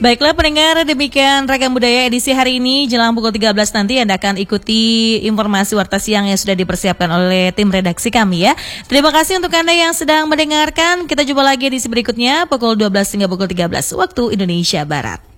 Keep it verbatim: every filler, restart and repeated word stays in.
Baiklah pendengar, demikian Ragam Budaya edisi hari ini. Jelang pukul tiga belas nanti Anda akan ikuti informasi Warta Siang yang sudah dipersiapkan oleh tim redaksi kami ya. Terima kasih untuk Anda yang sedang mendengarkan. Kita jumpa lagi edisi berikutnya pukul dua belas hingga pukul tiga belas waktu Indonesia Barat.